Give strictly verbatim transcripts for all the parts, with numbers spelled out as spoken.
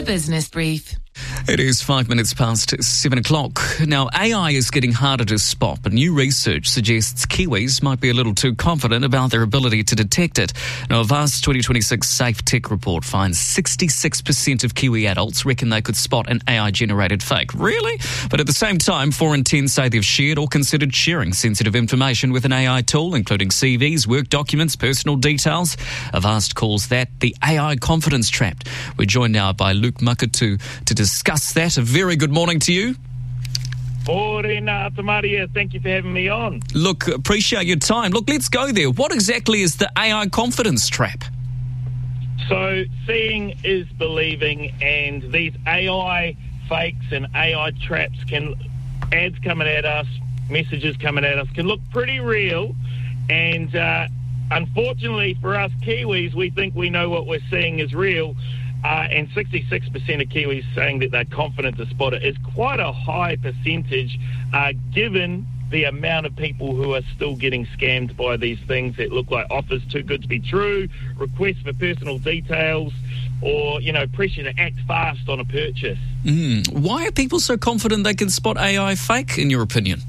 Business Brief. It is five minutes past seven o'clock. Now, A I is getting harder to spot, but new research suggests Kiwis might be a little too confident about their ability to detect it. Now, a vast twenty twenty-six Safe Tech report finds sixty-six percent of Kiwi adults reckon they could spot an A I-generated fake. Really? But at the same time, four in ten say they've shared or considered sharing sensitive information with an A I tool, including C Vs, work documents, personal details. Avast calls that the A I confidence trap. We're joined now by Luke Makatu to discuss that. A very good morning to you. Morena Tamaria, thank you for having me on. Look, appreciate your time. Look, let's go there. What exactly is the A I confidence trap? So, seeing is believing, and these A I fakes and A I traps can, ads coming at us, messages coming at us, can look pretty real, and uh, unfortunately for us Kiwis, we think we know what we're seeing is real. Uh, and sixty-six percent of Kiwis saying that they're confident to spot it is quite a high percentage, uh, given the amount of people who are still getting scammed by these things that look like offers too good to be true, requests for personal details, or, you know, pressure to act fast on a purchase. Mm. Why are people so confident they can spot A I fake, in your opinion?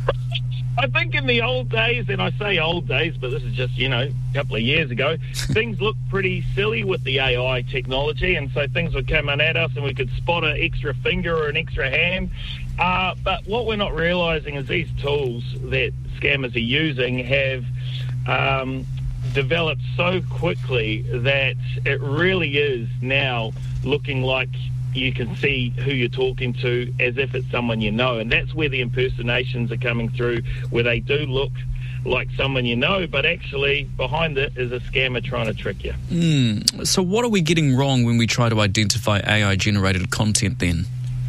I think in the old days, and I say old days, but this is just, you know, a couple of years ago, things looked pretty silly with the A I technology, and so things would come in at us and we could spot an extra finger or an extra hand. Uh, but what we're not realising is these tools that scammers are using have um, developed so quickly that it really is now looking like you can see who you're talking to as if it's someone you know. And that's where the impersonations are coming through, where they do look like someone you know, but actually behind it is a scammer trying to trick you. Mm. So what are we getting wrong when we try to identify A I-generated content then?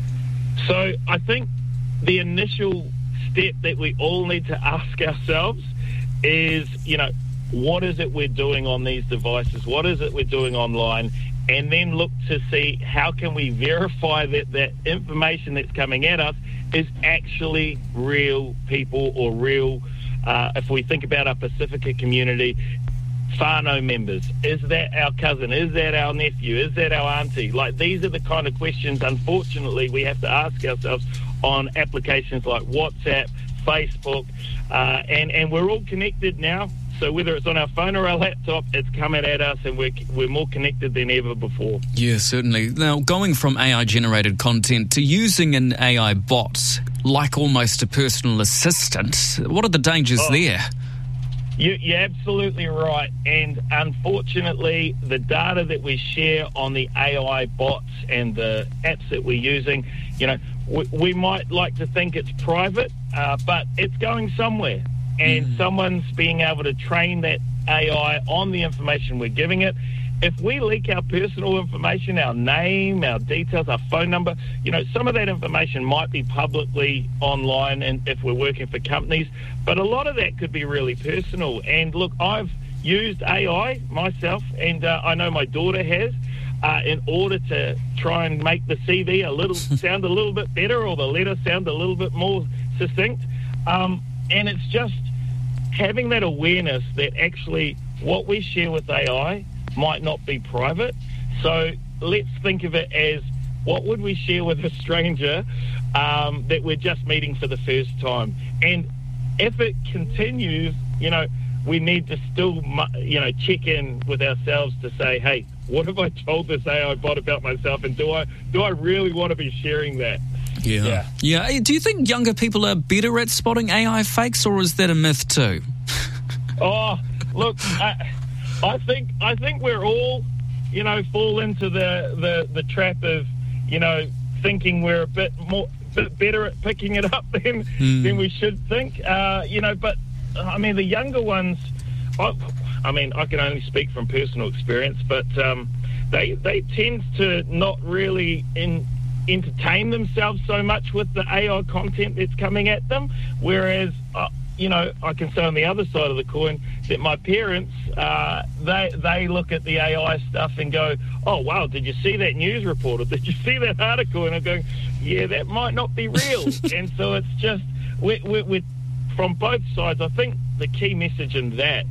So I think the initial step that we all need to ask ourselves is, you know, what is it we're doing on these devices? What is it we're doing online? And then look to see how can we verify that that information that's coming at us is actually real people or real, uh, if we think about our Pacifica community, whānau members. Is that our cousin? Is that our nephew? Is that our auntie? Like, these are the kind of questions, unfortunately, we have to ask ourselves on applications like WhatsApp, Facebook, uh, and, and we're all connected now. So whether it's on our phone or our laptop, it's coming at us, and we're, we're more connected than ever before. Yeah, certainly. Now, going from A I-generated content to using an A I bot, like almost a personal assistant, what are the dangers oh, there? You, you're absolutely right. And unfortunately, the data that we share on the A I bots and the apps that we're using, you know, we, we might like to think it's private, uh, but it's going somewhere. And mm. someone's being able to train that A I on the information we're giving it. If we leak our personal information, our name, our details, our phone number, you know, some of that information might be publicly online, and if we're working for companies, but a lot of that could be really personal. And look, I've used A I myself, and uh, I know my daughter has, uh, in order to try and make the C V a little sound a little bit better, or the letter sound a little bit more succinct. Um, and it's just having that awareness that actually what we share with A I might not be private. So let's think of it as, what would we share with a stranger um, that we're just meeting for the first time? And if it continues, you know, we need to still, you know, check in with ourselves to say, hey, what have I told this A I bot about myself, and do I do I really want to be sharing that? Yeah. yeah. Yeah. Do you think younger people are better at spotting A I fakes, or is that a myth too? Oh, look, I, I think I think we're all, you know, fall into the, the, the trap of, you know, thinking we're a bit more bit better at picking it up than mm. than we should think. Uh, you know, but I mean, the younger ones, I, I mean, I can only speak from personal experience, but um, they they tend to not really in. entertain themselves so much with the A I content that's coming at them, whereas uh, you know, I can say on the other side of the coin that my parents, uh, they they look at the A I stuff and go, oh wow, did you see that news report, or did you see that article? And I'm going, yeah, that might not be real. And so it's just we're, we're, we're from both sides. I think the key message in that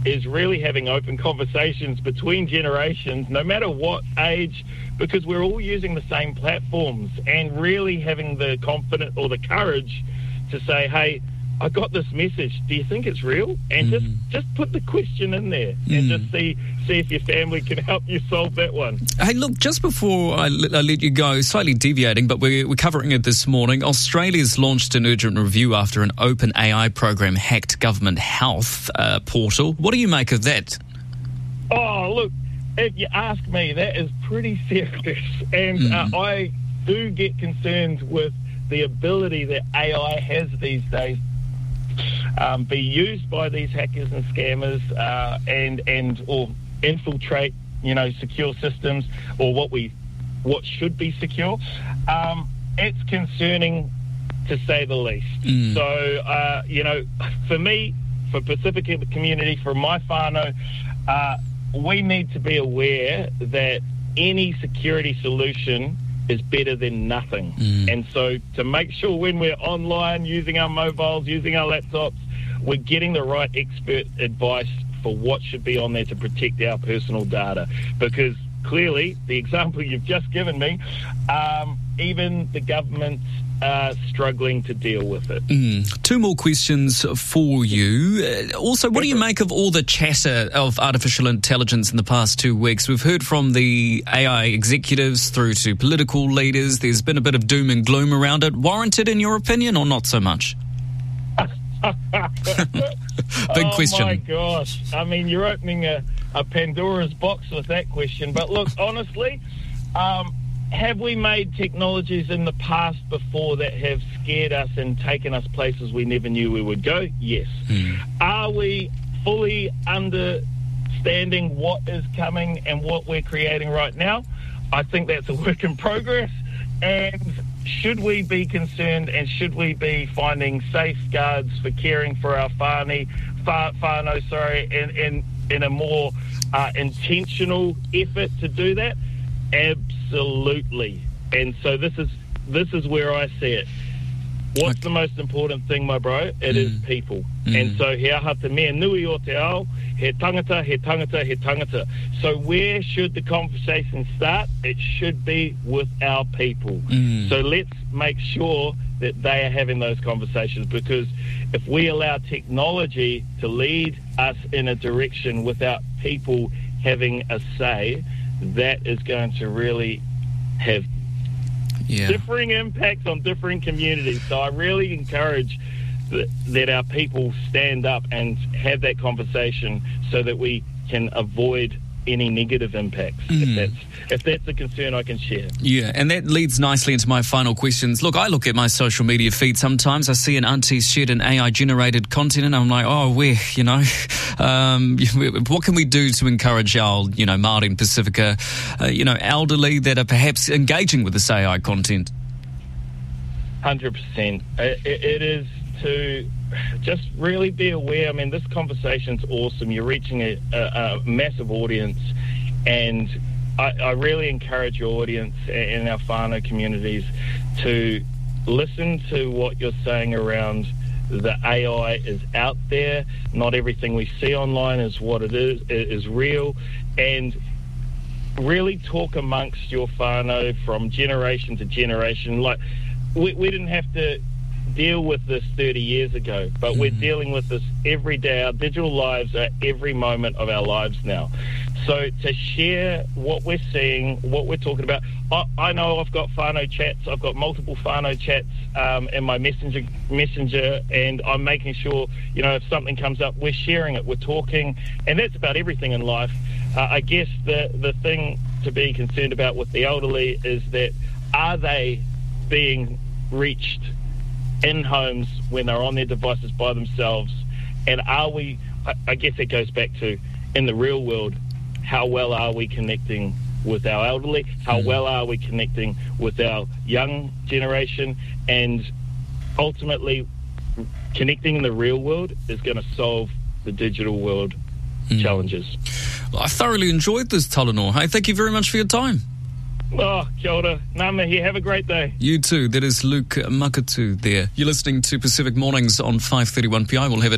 is really having open conversations between generations, no matter what age, because we're all using the same platforms, and really having the confidence or the courage to say, hey, I got this message. Do you think it's real? And mm. just, just put the question in there mm. and just see see if your family can help you solve that one. Hey, look, just before I let, I let you go, slightly deviating, but we're, we're covering it this morning. Australia's launched an urgent review after an open A I program hacked government health uh, portal. What do you make of that? Oh, look, if you ask me, that is pretty serious. And mm. uh, I do get concerned with the ability that A I has these days Um, be used by these hackers and scammers uh, and and or infiltrate, you know, secure systems or what we what should be secure. Um, it's concerning, to say the least. Mm. So uh, you know, for me, for Pacifica community, for my whānau, uh, we need to be aware that any security solution is better than nothing. Mm. And so to make sure when we're online, using our mobiles, using our laptops, we're getting the right expert advice for what should be on there to protect our personal data. Because clearly, the example you've just given me, um, even the government's uh, struggling to deal with it. Mm. Two more questions for you. Uh, also, what do you make of all the chatter of artificial intelligence in the past two weeks? We've heard from the A I executives through to political leaders. There's been a bit of doom and gloom around it. Warranted, in your opinion, or not so much? Big oh question. Oh, my gosh. I mean, you're opening a, a Pandora's box with that question. But look, honestly, um, have we made technologies in the past before that have scared us and taken us places we never knew we would go? Yes. Mm. Are we fully understanding what is coming and what we're creating right now? I think that's a work in progress. And should we be concerned and should we be finding safeguards for caring for our whānau, whānau sorry, in, in, in a more uh, intentional effort to do that? Absolutely. And so this is this is where I see it. What's okay. the most important thing, my bro? It mm. is people. Mm. And so he aha te mea nui o te ao, he tangata, he tangata, he tangata. So where should the conversation start? It should be with our people. Mm. So let's make sure that they are having those conversations, because if we allow technology to lead us in a direction without people having a say, that is going to really have yeah. differing impacts on different communities. So I really encourage that, that our people stand up and have that conversation so that we can avoid any negative impacts. Mm. If that's if that's a concern, I can share. Yeah, and that leads nicely into my final questions. Look, I look at my social media feed sometimes. I see an auntie shared an A I-generated content, and I'm like, oh, where, you know, um, what can we do to encourage our, you know, Māori and Pacifica, uh, you know, elderly that are perhaps engaging with this A I content? one hundred percent. It, it is to just really be aware. I mean, this conversation's awesome. You're reaching a, a, a massive audience, and I, I really encourage your audience and our whānau communities to listen to what you're saying around the A I is out there. Not everything we see online is what it is, is real, and really talk amongst your whānau from generation to generation. Like, we, we didn't have to deal with this thirty years ago, but mm-hmm. we're dealing with this every day. Our digital lives are every moment of our lives now. So to share what we're seeing, what we're talking about, I, I know I've got whānau chats, I've got multiple whānau chats um, in my messenger, messenger, and I'm making sure, you know, if something comes up, we're sharing it, we're talking, and that's about everything in life. Uh, I guess the, the thing to be concerned about with the elderly is that, are they being reached in homes when they're on their devices by themselves? And are we, I, I guess it goes back to, in the real world, how well are we connecting with our elderly? How mm. well are we connecting with our young generation? And ultimately, connecting in the real world is going to solve the digital world mm. challenges. Well, I thoroughly enjoyed this, Talanoa. Hey, thank you very much for your time. Oh, kia ora. Ngā mihi. Have a great day. You too. That is Luke Makatu there. You're listening to Pacific Mornings on five thirty-one P I. We'll have an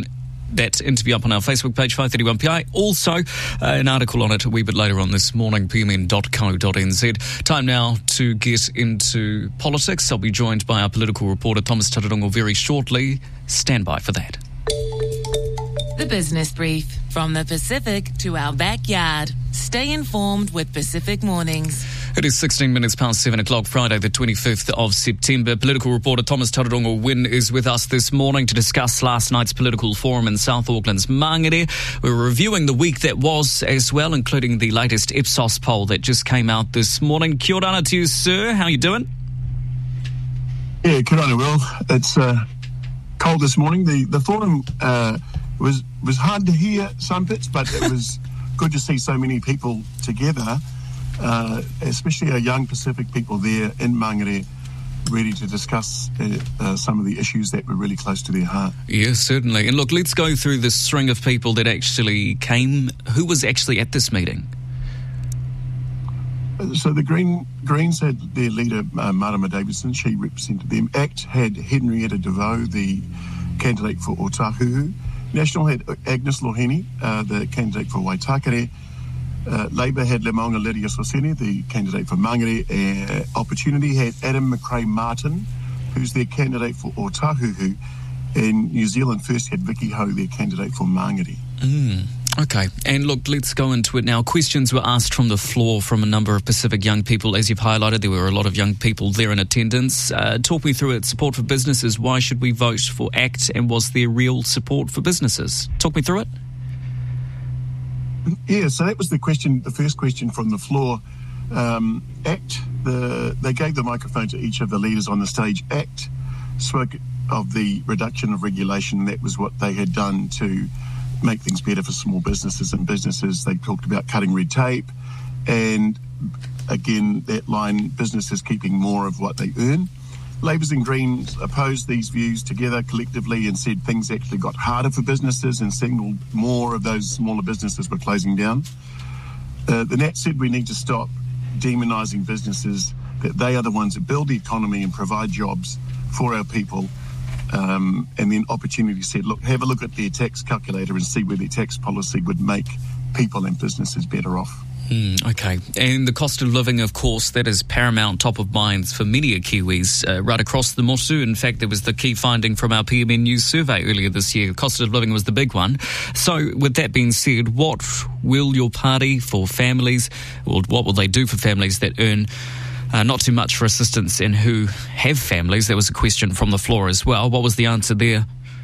that interview up on our Facebook page, five thirty-one P I. Also, uh, an article on it a wee bit later on this morning, p m n dot co dot n z. Time now to get into politics. I'll be joined by our political reporter, Thomas Tararongo, very shortly. Stand by for that. The Business Brief. From the Pacific to our backyard. Stay informed with Pacific Mornings. It is sixteen minutes past seven o'clock, Friday the twenty-fifth of September. Political reporter Thomas Tararongo Wynn is with us this morning to discuss last night's political forum in South Auckland's Mangere. We're reviewing the week that was as well, including the latest Ipsos poll that just came out this morning. Kia ora to you, sir. How are you doing? Yeah, kia ora, Will. It's uh, cold this morning. The the forum uh, was was hard to hear some bits, but it was good to see so many people together, uh, especially our young Pacific people there in Mangere, ready to discuss uh, uh, some of the issues that were really close to their heart. Yes, certainly. And look, let's go through the string of people that actually came. Who was actually at this meeting? So the Green Greens had their leader, uh, Marama Davidson. She represented them. ACT had Henrietta DeVoe, the candidate for Otahuhu. National had Agnes Loheni, uh, the candidate for Waitakere. Uh, Labour had Lemonga Lydia Sosini, the candidate for Mangere. Uh, Opportunity had Adam McRae Martin, who's their candidate for Otahuhu. And New Zealand First had Vicky Ho, their candidate for Mangere. Mm. Okay, and look, let's go into it now. Questions were asked from the floor from a number of Pacific young people. As you've highlighted, there were a lot of young people there in attendance. Uh, talk me through it. Support for businesses. Why should we vote for ACT? And was there real support for businesses? Talk me through it. Yeah, so that was the question, the first question from the floor. Um, ACT, the, they gave the microphone to each of the leaders on the stage. ACT spoke of the reduction of regulation. That was what they had done to make things better for small businesses and businesses. They talked about cutting red tape, and again, that line, businesses keeping more of what they earn. Labours and Greens opposed these views together collectively and said things actually got harder for businesses and signalled more of those smaller businesses were closing down. Uh, the Nat said we need to stop demonising businesses, that they are the ones that build the economy and provide jobs for our people. Um, and then Opportunity said, look, have a look at their tax calculator and see where their tax policy would make people and businesses better off. Mm, okay. And the cost of living, of course, that is paramount, top of mind for many Kiwis uh, right across the motu. In fact, there was the key finding from our P M N News survey earlier this year. Cost of living was the big one. So with that being said, what will your party for families, or what will they do for families that earn Uh, not too much for assistance and who have families? There was a question from the floor as well. What was the answer there?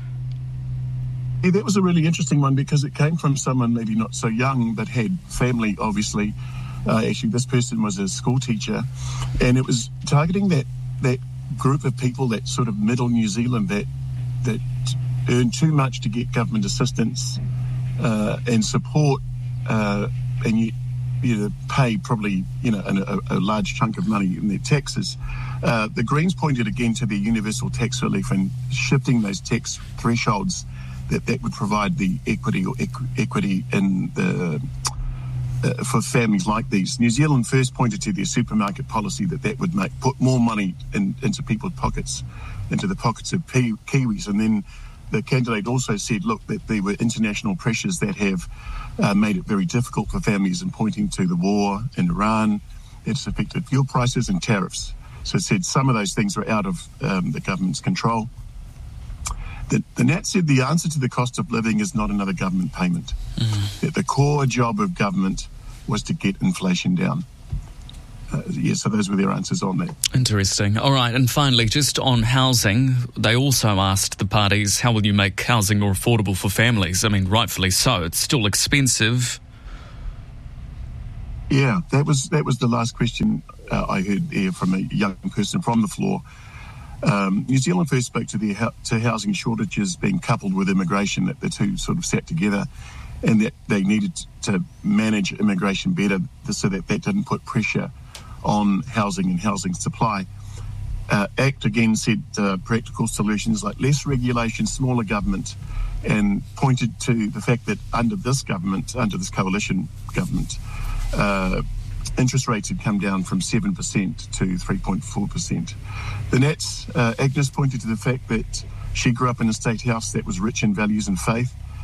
Yeah, that was a really interesting one because it came from someone maybe not so young but had family, obviously. Uh, actually, this person was a school teacher, and it was targeting that, that group of people, that sort of middle New Zealand that that earn too much to get government assistance uh, and support, uh, and you you know, pay probably, you know, a, a large chunk of money in their taxes. Uh, the Greens pointed again to the universal tax relief and shifting those tax thresholds, that that would provide the equity or equ- equity in the uh, for families like these. New Zealand First pointed to their supermarket policy, that that would make put more money in, into people's pockets, into the pockets of P- Kiwis. And then the candidate also said, look, that there were international pressures that have uh, made it very difficult for families, and pointing to the war in Iran, it's affected fuel prices and tariffs. So it said some of those things are out of um, the government's control. The, the Nat said the answer to the cost of living is not another government payment. Mm. That the core job of government was to get inflation down. Uh, yeah, so those were their answers on that. Interesting. All right, and finally, just on housing, they also asked the parties, how will you make housing more affordable for families? I mean, rightfully so. It's still expensive. Yeah, that was that was the last question uh, I heard there from a young person from the floor. Um, New Zealand First spoke to the to housing shortages being coupled with immigration, that the two sort of sat together, and that they needed to manage immigration better so that that didn't put pressure on housing and housing supply. Uh, ACT again said uh, practical solutions like less regulation, smaller government, and pointed to the fact that under this government, under this coalition government, uh, interest rates had come down from seven percent to three point four percent. The Nats, uh, Agnes pointed to the fact that she grew up in a state house that was rich in values and faith,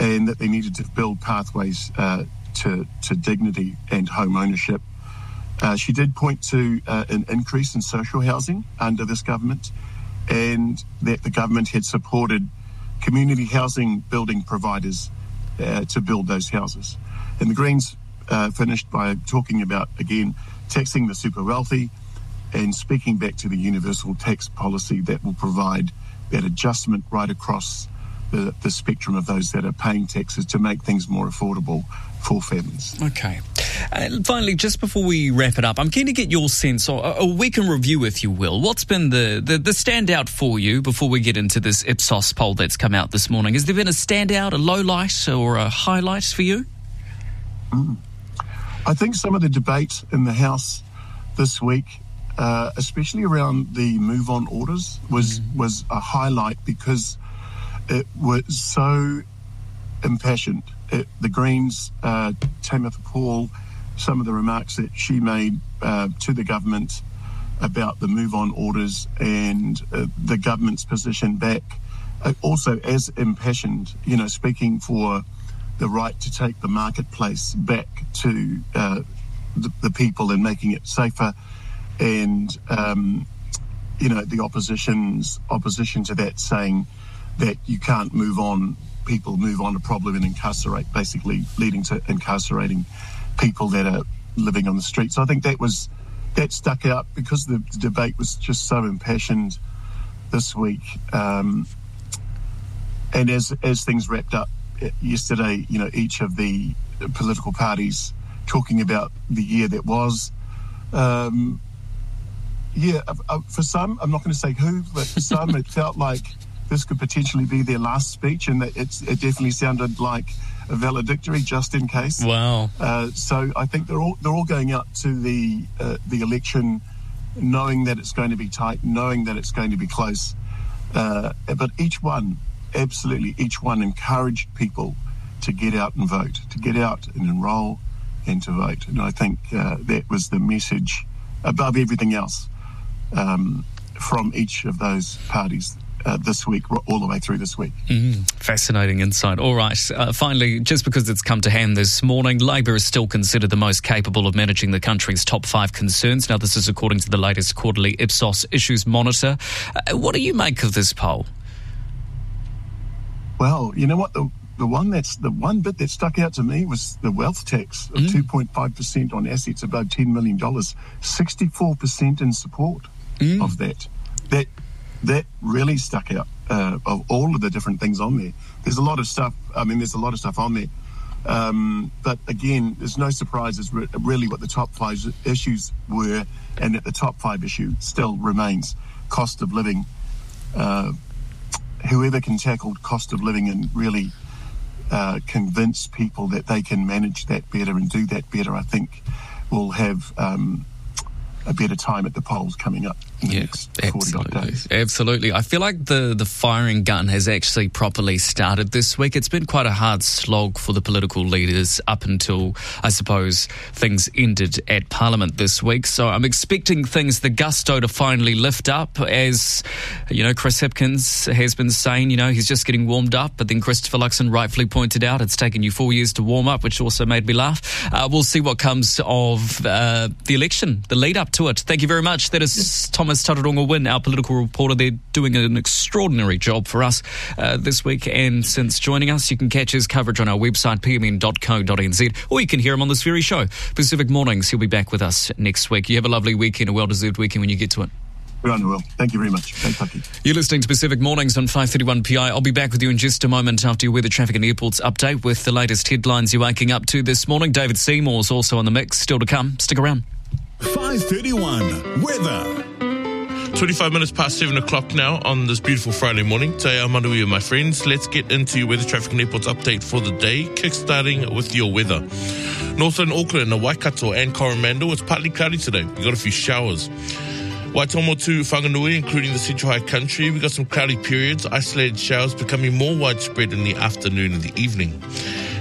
and that they needed to build pathways uh, to, to dignity and home ownership. Uh, she did point to uh, an increase in social housing under this government, and that the government had supported community housing building providers uh, to build those houses. And the Greens uh, finished by talking about, again, taxing the super wealthy and speaking back to the universal tax policy that will provide that adjustment right across the, the spectrum of those that are paying taxes to make things more affordable for families. Okay. And finally, just before we wrap it up, I'm keen to get your sense, or a week in review, if you will. What's been the, the, the standout for you before we get into this Ipsos poll that's come out this morning? Has there been a standout, a low light, or a highlight for you? Mm. I think some of the debate in the House this week, uh, especially around the move-on orders, was, mm. was a highlight because it was so impassioned. It, the Greens, uh, Tamitha Paul, some of the remarks that she made uh, to the government about the move-on orders and uh, the government's position back, uh, also as impassioned, you know, speaking for the right to take the marketplace back to uh, the, the people and making it safer, and um, you know, the opposition's opposition to that, saying that you can't move on, people move on a problem and incarcerate, basically leading to incarcerating people that are living on the streets. So I think that was that stuck out because the debate was just so impassioned this week. Um, and as as things wrapped up yesterday, you know, each of the political parties talking about the year that was. Um, yeah, for some, I'm not going to say who, but for some it felt like this could potentially be their last speech, and that it's, it definitely sounded like a valedictory, just in case. Wow! Uh, so I think they're all they're all going out to the uh, the election, knowing that it's going to be tight, knowing that it's going to be close. Uh, but each one, absolutely, each one encouraged people to get out and vote, to get out and enrol, and to vote. And I think uh, that was the message above everything else um, from each of those parties. Uh, this week, all the way through this week. Mm, fascinating insight. All right. Uh, finally, just because it's come to hand this morning, Labor is still considered the most capable of managing the country's top five concerns. Now, this is according to the latest quarterly Ipsos Issues Monitor. Uh, what do you make of this poll? Well, you know what? The the one that's the one bit that stuck out to me was the wealth tax of mm. two point five percent on assets above ten million dollars. sixty-four percent in support mm. of that. That That really stuck out uh, of all of the different things on there. There's a lot of stuff. I mean, there's a lot of stuff on there. Um, but again, there's no surprises re- really what the top five issues were, and that the top five issue still remains cost of living. Uh, whoever can tackle cost of living and really uh, convince people that they can manage that better and do that better, I think will have um, a better time at the polls coming up in the yeah, next forty odd days. Absolutely. I feel like the, the firing gun has actually properly started this week. It's been quite a hard slog for the political leaders up until, I suppose, things ended at Parliament this week. So I'm expecting things, the gusto to finally lift up, as, you know, Chris Hipkins has been saying, you know, he's just getting warmed up. But then Christopher Luxon rightfully pointed out it's taken you four years to warm up, which also made me laugh. Uh, we'll see what comes of uh, the election, the lead up to it. Thank you very much. That is yes. Thomas Tararonga Wynne, our political reporter. They're doing an extraordinary job for us uh, this week, and since joining us, you can catch his coverage on our website, p m n dot co dot n z, or you can hear him on this very show, Pacific Mornings. He'll be back with us next week. You have a lovely weekend, a well-deserved weekend when you get to it. Right, well, thank you very much. Thanks, Tucky. You're listening to Pacific Mornings on five thirty-one P I. I'll be back with you in just a moment after your weather, traffic and airports update with the latest headlines you're waking up to this morning. David Seymour's also on the mix, still to come. Stick around. five thirty-one Weather. twenty-five minutes past seven o'clock now on this beautiful Friday morning. Te ao manuia, my friends. Let's get into your weather, traffic and airports update for the day, kickstarting with your weather. Northern Auckland, Waikato and Coromandel, it's partly cloudy today. We've got a few showers. Waitomo to Whanganui, including the Central High Country, we've got some cloudy periods, isolated showers becoming more widespread in the afternoon and the evening.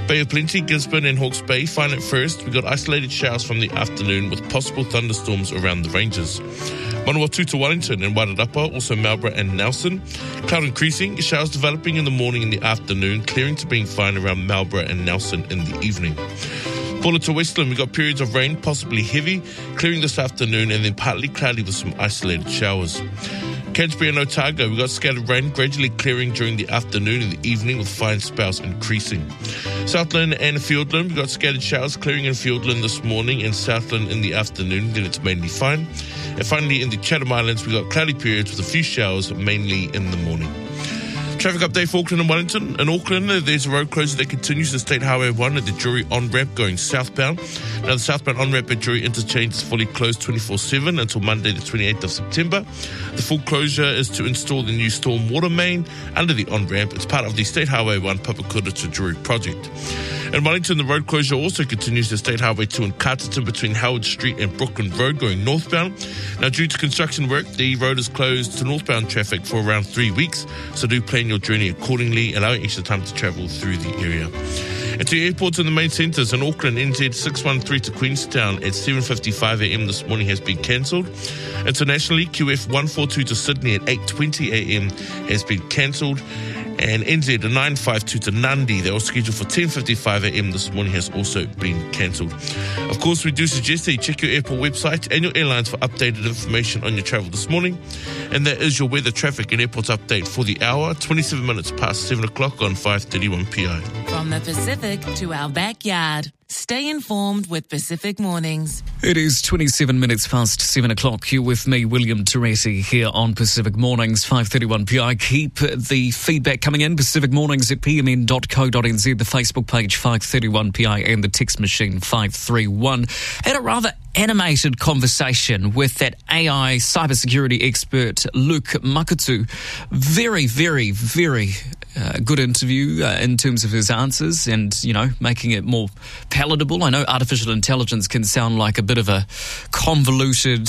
Bay of Plenty, Gisborne and Hawke's Bay, fine at first. We got isolated showers from the afternoon with possible thunderstorms around the ranges. Manawatu to Wellington and Wairarapa, also Marlborough and Nelson. Cloud increasing, showers developing in the morning and the afternoon, clearing to being fine around Marlborough and Nelson in the evening. Paula to Westland, we got periods of rain, possibly heavy, clearing this afternoon and then partly cloudy with some isolated showers. Canterbury and Otago, we got scattered rain, gradually clearing during the afternoon and the evening with fine spells increasing. Southland and Fiordland, we got scattered showers clearing in Fiordland this morning and Southland in the afternoon, then it's mainly fine. And finally in the Chatham Islands, we got cloudy periods with a few showers, mainly in the morning. Traffic update for Auckland and Wellington. In Auckland, there's a road closure that continues to State Highway one at the Drury on-ramp going southbound. Now, the southbound on-ramp at Drury interchange is fully closed twenty-four seven until Monday the twenty-eighth of September. The full closure is to install the new storm water main under the on-ramp. It's part of the State Highway one Papakura to Drury project. In Wellington, the road closure also continues to State Highway two in Carterton between Howard Street and Brooklyn Road going northbound. Now, due to construction work, the road is closed to northbound traffic for around three weeks, so do plan your journey accordingly, allowing extra time to travel through the area. And to airports in the main centres, in Auckland, N Z six one three to Queenstown at seven fifty-five a.m. this morning has been cancelled. Internationally, Q F one forty-two to Sydney at eight twenty a.m. has been cancelled. And N Z nine fifty-two to Nandi, they were scheduled for ten fifty-five a.m. this morning, has also been cancelled. Of course, we do suggest that you check your airport website and your airlines for updated information on your travel this morning. And that is your weather, traffic and airports update for the hour, twenty-seven minutes past seven o'clock on five thirty-one P I. From the Pacific to our backyard. Stay informed with Pacific Mornings. It is twenty-seven minutes past seven o'clock. You're with me, William Teresi, here on Pacific Mornings, five thirty-one P I. Keep the feedback coming in. Pacific Mornings at p m n dot co dot n z, the Facebook page five thirty-one P I, and the text machine five three one. Had a rather animated conversation with that A I cybersecurity expert, Luke Makatu. Very, very, very uh, good interview uh, in terms of his answers and, you know, making it more palatable. I know artificial intelligence can sound like a bit of a convoluted,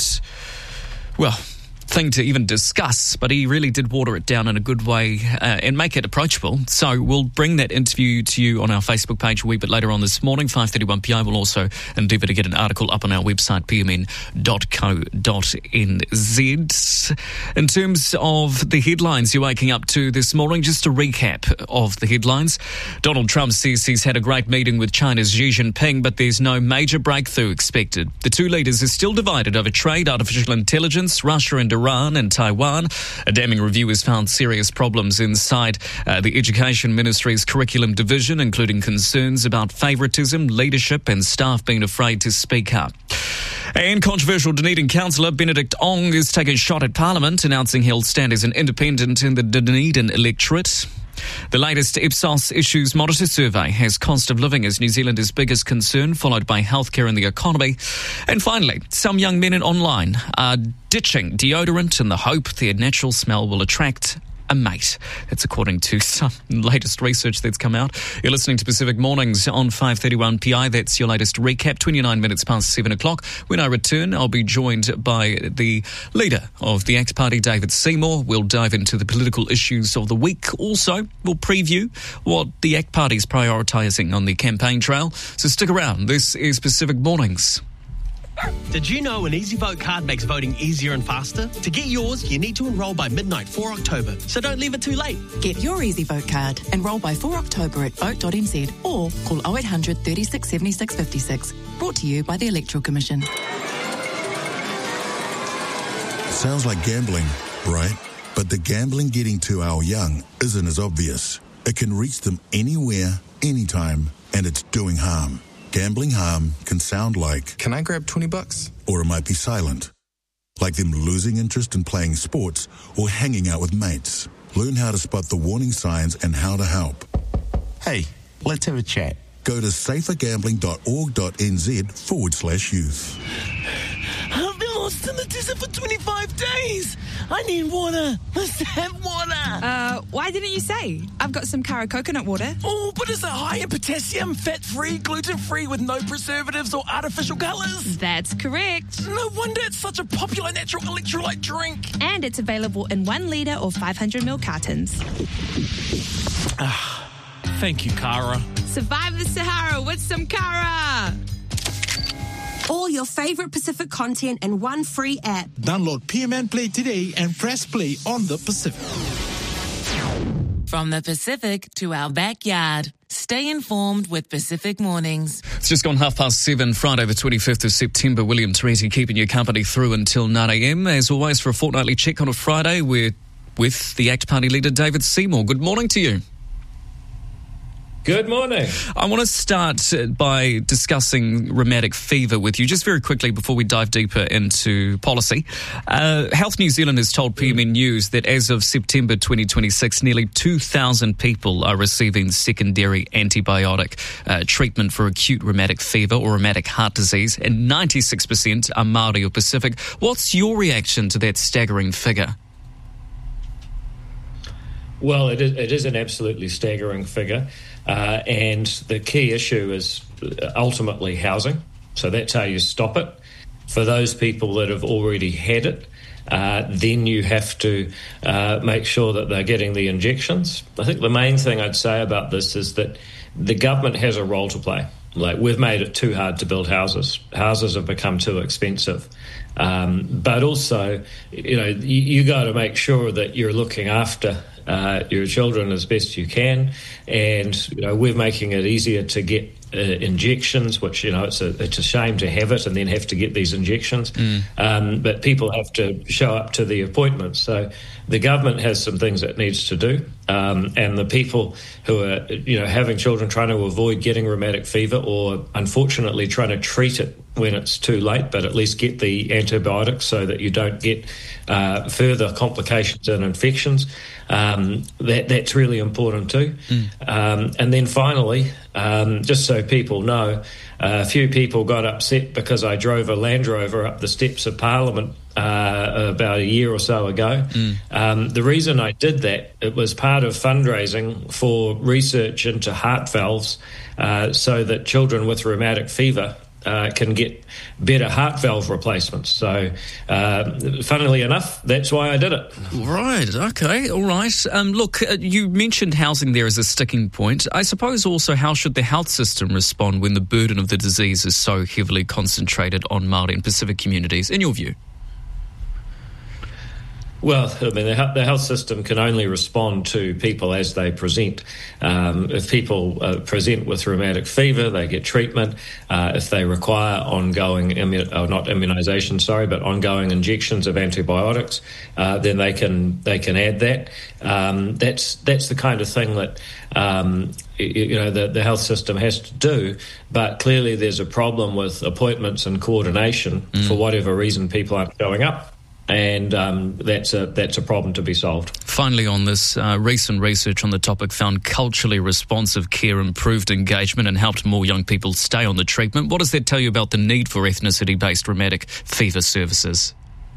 well, thing to even discuss, but he really did water it down in a good way uh, and make it approachable. So we'll bring that interview to you on our Facebook page a wee bit later on this morning, five thirty-one P I. We'll also endeavour to get an article up on our website, p m n dot co dot n z. In terms of the headlines you're waking up to this morning, just a recap of the headlines. Donald Trump says he's had a great meeting with China's Xi Jinping, but there's no major breakthrough expected. The two leaders are still divided over trade, artificial intelligence, Russia and Iran and Taiwan. A damning review has found serious problems inside uh, the Education Ministry's curriculum division, including concerns about favouritism, leadership and staff being afraid to speak up. And controversial Dunedin councillor Benedict Ong is taking a shot at Parliament, announcing he'll stand as an independent in the Dunedin electorate. The latest Ipsos Issues Monitor survey has cost of living as New Zealand's biggest concern, followed by healthcare and the economy. And finally, some young men in online are ditching deodorant in the hope their natural smell will attract a mate. That's according to some latest research that's come out. You're listening to Pacific Mornings on five thirty-one P I. That's your latest recap, twenty-nine minutes past seven o'clock. When I return, I'll be joined by the leader of the ACT Party, David Seymour. We'll dive into the political issues of the week. Also, we'll preview what the ACT Party is prioritising on the campaign trail. So stick around. This is Pacific Mornings. Did you know an Easy Vote card makes voting easier and faster? To get yours, you need to enrol by midnight four October, so don't leave it too late. Get your Easy Vote card. Enrol by four October at vote dot n z or call oh eight hundred, thirty-six, seventy-six, fifty-six. Brought to you by the Electoral Commission. Sounds like gambling, right? But the gambling getting to our young isn't as obvious. It can reach them anywhere, anytime, and it's doing harm. Gambling harm can sound like, can I grab twenty bucks? Or it might be silent, like them losing interest in playing sports or hanging out with mates. Learn how to spot the warning signs and how to help. Hey, let's have a chat. Go to safergambling.org.nz forward slash youth. I've been lost in the desert for twenty-five days. I need water. Must have water. Uh, why didn't you say? I've got some Kara coconut water. Oh, but is it high in potassium, fat-free, gluten-free, with no preservatives or artificial colours? That's correct. No wonder it's such a popular natural electrolyte drink. And it's available in one litre or five hundred milliliter cartons. Ah. Thank you, Cara. Survive the Sahara with some Cara. All your favourite Pacific content in one free app. Download P M N Play today and press play on the Pacific. From the Pacific to our backyard. Stay informed with Pacific Mornings. It's just gone half past seven, Friday the twenty-fifth of September. William Teresi keeping you company through until nine a.m. As always, for a fortnightly check on a Friday, we're with the ACT Party leader, David Seymour. Good morning to you. Good morning. I want to start by discussing rheumatic fever with you, just very quickly before we dive deeper into policy. Uh, Health New Zealand has told P M N News that as of September twenty twenty-six, nearly two thousand people are receiving secondary antibiotic uh, treatment for acute rheumatic fever or rheumatic heart disease, and ninety-six percent are Māori or Pacific. What's your reaction to that staggering figure? Well, it is, it is an absolutely staggering figure. Uh, and the key issue is ultimately housing. So that's how you stop it. For those people that have already had it, uh, then you have to uh, make sure that they're getting the injections. I think the main thing I'd say about this is that the government has a role to play. Like, we've made it too hard to build houses. Houses have become too expensive. Um, but also, you know, you, you got to make sure that you're looking after Uh, your children as best you can, and you know we're making it easier to get uh, injections, which you know it's a it's a shame to have it and then have to get these injections. Mm. Um, but people have to show up to the appointments. So the government has some things it needs to do, um, and the people who are you know having children trying to avoid getting rheumatic fever, or unfortunately trying to treat it when it's too late, but at least get the antibiotics so that you don't get uh, further complications and infections. Um, that, that's really important too. Mm. Um, and then finally, um, just so people know, uh, a few people got upset because I drove a Land Rover up the steps of Parliament uh, about a year or so ago. Mm. Um, the reason I did that, it was part of fundraising for research into heart valves uh, so that children with rheumatic fever Uh, can get better heart valve replacements. So, uh, funnily enough, that's why I did it. Right, okay, all right. Um, look, uh, you mentioned housing there as a sticking point. I suppose also, how should the health system respond when the burden of the disease is so heavily concentrated on Māori and Pacific communities, in your view? Well, I mean, the, the health system can only respond to people as they present. Um, if people uh, present with rheumatic fever, they get treatment. Uh, if they require ongoing, immu- oh, not immunisation, sorry, but ongoing injections of antibiotics, uh, then they can they can add that. Um, that's that's the kind of thing that um, you, you know the, the health system has to do. But clearly, there's a problem with appointments and coordination. Mm. For whatever reason, people aren't showing up. And um, that's a that's a problem to be solved. Finally, on this, uh, recent research on the topic found culturally responsive care improved engagement and helped more young people stay on the treatment. What does that tell you about the need for ethnicity-based rheumatic fever services?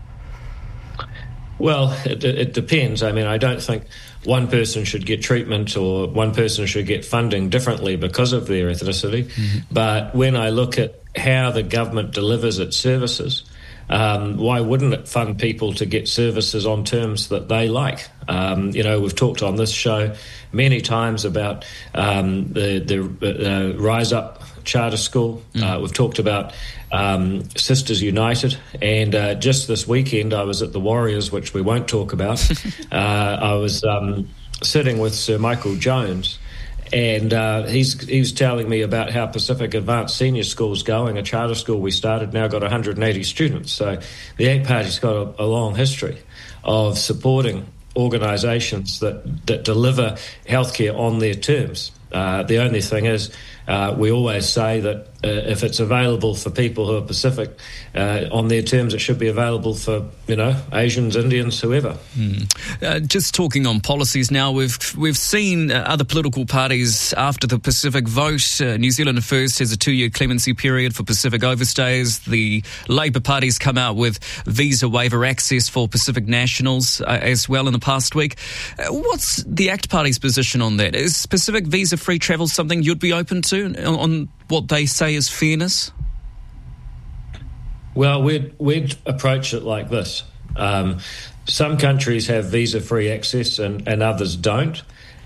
Well, it, it depends. I mean, I don't think one person should get treatment or one person should get funding differently because of their ethnicity. Mm-hmm. But when I look at how the government delivers its services, Um, why wouldn't it fund people to get services on terms that they like? Um, you know, we've talked on this show many times about um, the, the uh, Rise Up Charter School. Mm. Uh, we've talked about um, Sisters United. And uh, just this weekend, I was at the Warriors, which we won't talk about. uh, I was um, sitting with Sir Michael Jones. And uh, he's he's telling me about how Pacific Advanced Senior School's going, a charter school we started, now got one hundred eighty students. So the ACT Party's got a, a long history of supporting organisations that, that deliver healthcare on their terms. Uh, the only thing is, uh, we always say that uh, if it's available for people who are Pacific uh, on their terms, it should be available for, you know, Asians, Indians, whoever. Mm. Uh, just talking on policies now, we've we've seen uh, other political parties after the Pacific vote. Uh, New Zealand First has a two-year clemency period for Pacific overstays. The Labour Party's come out with visa waiver access for Pacific nationals uh, as well in the past week. Uh, what's the ACT Party's position on that? Is Pacific visa-free travel something you'd be open to on, on what they say is fairness? Well, we'd, we'd approach it like this. Um, some countries have visa-free access and, and others don't.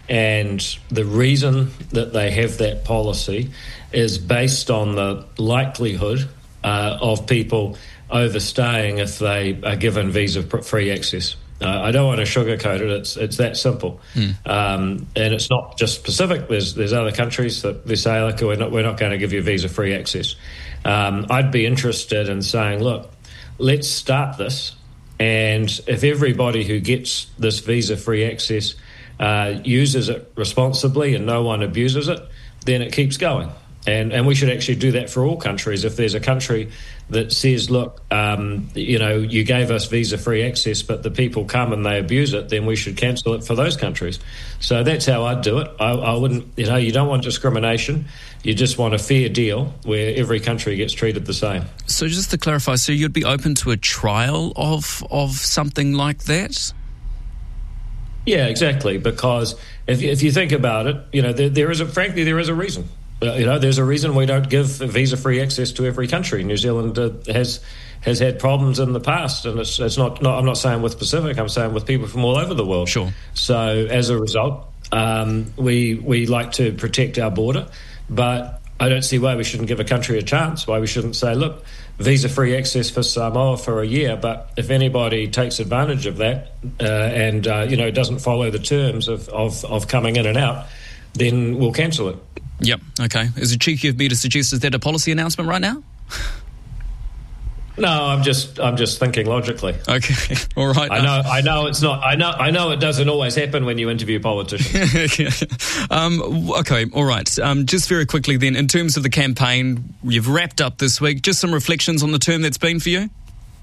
And the reason that they have that policy is based on the likelihood uh, of people overstaying if they are given visa-free access. Uh, I don't want to sugarcoat it. It's it's that simple, mm. um, and it's not just Pacific. There's there's other countries that they say, like, we're not we're not going to give you visa-free access. Um, I'd be interested in saying, look, let's start this, and if everybody who gets this visa-free access uh, uses it responsibly and no one abuses it, then it keeps going. And and we should actually do that for all countries. If there's a country that says, look, um, you know, you gave us visa-free access, but the people come and they abuse it, then we should cancel it for those countries. So that's how I'd do it. I, I wouldn't, you know, you don't want discrimination. You just want a fair deal where every country gets treated the same. So just to clarify, so you'd be open to a trial of of something like that? Yeah, exactly. Because if if you think about it, you know, there, there is a, frankly, there is a reason. Uh, you know, there's a reason we don't give visa-free access to every country. New Zealand uh, has has had problems in the past, and it's it's not, not. I'm not saying with Pacific. I'm saying with people from all over the world. Sure. So as a result, um, we we like to protect our border, but I don't see why we shouldn't give a country a chance. Why we shouldn't say, look, visa-free access for Samoa for a year, but if anybody takes advantage of that uh, and uh, you know doesn't follow the terms of, of of coming in and out, then we'll cancel it. Yep, okay. Is it cheeky of me to suggest, is that a policy announcement right now? No, I'm just I'm just thinking logically. Okay, all right. I know I know it's not I know I know it doesn't always happen when you interview politicians. um, okay, all right. Um, just very quickly then, in terms of the campaign, you've wrapped up this week. Just some reflections on the term that's been for you?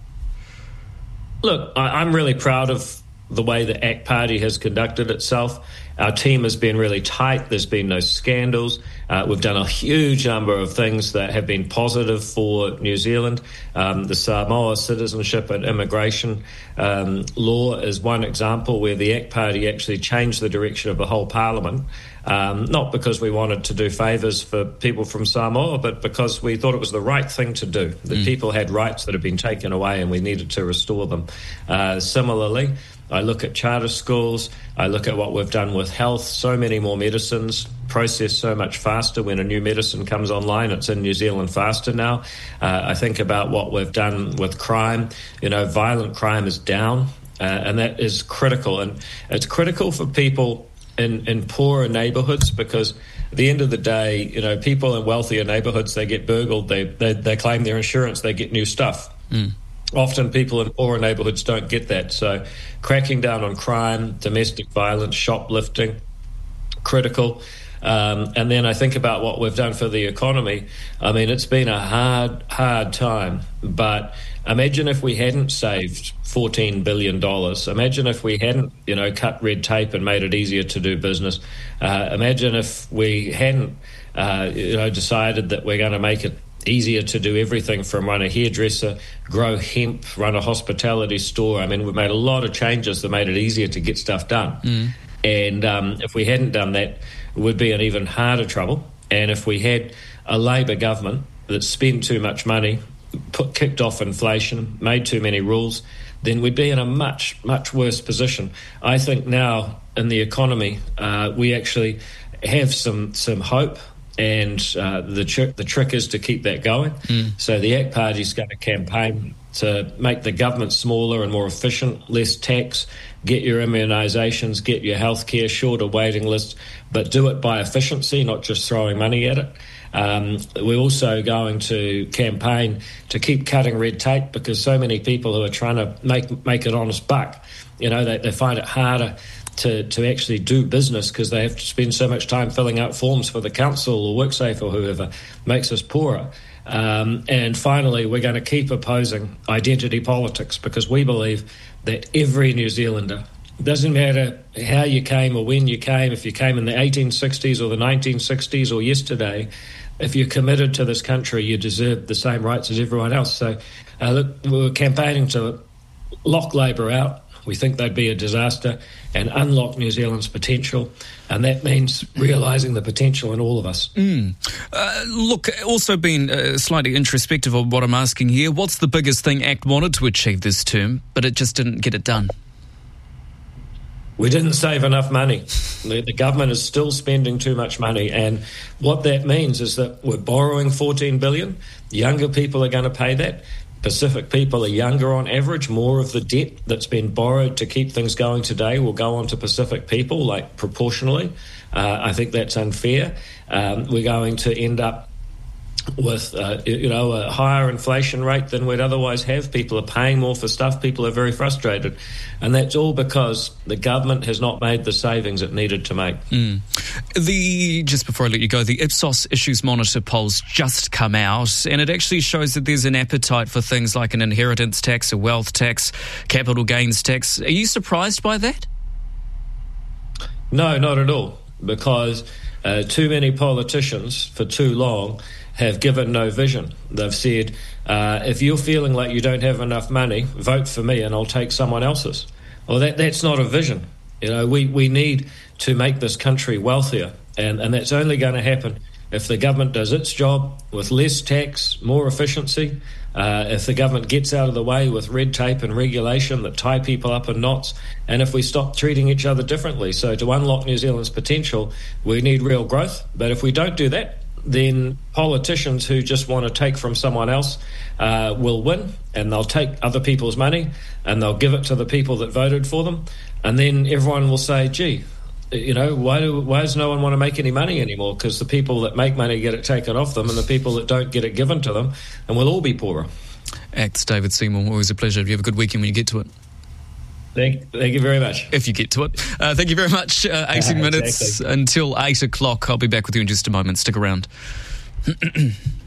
Look, I, I'm really proud of the way the A C T Party has conducted itself. Our team has been really tight. There's been no scandals. Uh, we've done a huge number of things that have been positive for New Zealand. Um, the Samoa citizenship and immigration um, law is one example where the A C T Party actually changed the direction of the whole parliament, um, not because we wanted to do favours for people from Samoa, but because we thought it was the right thing to do. The mm. people had rights that had been taken away and we needed to restore them. Uh, similarly, I look at charter schools, I look at what we've done with health, so many more medicines, processed so much faster. When a new medicine comes online, it's in New Zealand faster now. Uh, I think about what we've done with crime. You know, violent crime is down, uh, and that is critical. And it's critical for people in, in poorer neighbourhoods because at the end of the day, you know, people in wealthier neighbourhoods, they get burgled, they, they, they claim their insurance, they get new stuff. Mm. Often people in poorer neighbourhoods don't get that. So cracking down on crime, domestic violence, shoplifting, critical. Um, and then I think about what we've done for the economy. I mean, it's been a hard, hard time. But imagine if we hadn't saved fourteen billion dollars. Imagine if we hadn't, you know, cut red tape and made it easier to do business. Uh, imagine if we hadn't, uh, you know, decided that we're going to make it easier to do everything from run a hairdresser, grow hemp, run a hospitality store. I mean, we've made a lot of changes that made it easier to get stuff done. Mm. And um, if we hadn't done that, it would be an even harder trouble. And if we had a Labour government that spent too much money, put, kicked off inflation, made too many rules, then we'd be in a much, much worse position. I think now in the economy, uh, we actually have some, some hope. And uh, the, tr- the trick is to keep that going. Mm. So the A C T Party is going to campaign to make the government smaller and more efficient, less tax, get your immunisations, get your healthcare, shorter waiting lists, but do it by efficiency, not just throwing money at it. Um, we're also going to campaign to keep cutting red tape because so many people who are trying to make make an honest buck, you know, they, they find it harder to, to actually do business because they have to spend so much time filling out forms for the council or WorkSafe or whoever, makes us poorer. Um, and finally, we're going to keep opposing identity politics because we believe that every New Zealander, doesn't matter how you came or when you came, if you came in the eighteen sixties or the nineteen sixties or yesterday, if you're committed to this country, you deserve the same rights as everyone else. So uh, look, we're campaigning to lock Labour out. We think they'd be a disaster and unlock New Zealand's potential, and that means realising the potential in all of us. Mm. Uh, look, also being uh, slightly introspective of what I'm asking here, what's the biggest thing A C T wanted to achieve this term, but it just didn't get it done? We didn't save enough money. The, the government is still spending too much money, and what that means is that we're borrowing fourteen billion dollars. Younger people are going to pay that. Pacific people are younger on average. More of the debt that's been borrowed to keep things going today will go on to Pacific people, like proportionally. Uh, I think that's unfair. Um, we're going to end up with uh, you know a higher inflation rate than we'd otherwise have. People are paying more for stuff. People are very frustrated, and that's all because the government has not made the savings it needed to make. Mm. The just before I let you go, the Ipsos Issues Monitor polls just come out, and it actually shows that there's an appetite for things like an inheritance tax, a wealth tax, capital gains tax. Are you surprised by that? No, not at all, because uh, too many politicians for too long have given no vision. They've said, uh, if you're feeling like you don't have enough money, vote for me and I'll take someone else's. Well, that, that's not a vision. You know, we, we need to make this country wealthier, and, and that's only going to happen if the government does its job with less tax, more efficiency, uh, if the government gets out of the way with red tape and regulation that tie people up in knots, and if we stop treating each other differently. So to unlock New Zealand's potential, we need real growth. But if we don't do that, then politicians who just want to take from someone else uh, will win, and they'll take other people's money and they'll give it to the people that voted for them, and then everyone will say, gee, you know, why do why does no one want to make any money anymore? Because the people that make money get it taken off them, and the people that don't get it given to them, and we'll all be poorer. Acts David Seymour, always a pleasure. You have a good weekend when you get to it. Thank, thank you very much. If you get to it. Uh, thank you very much. Uh, eighteen uh, minutes exactly. until eight o'clock. I'll be back with you in just a moment. Stick around.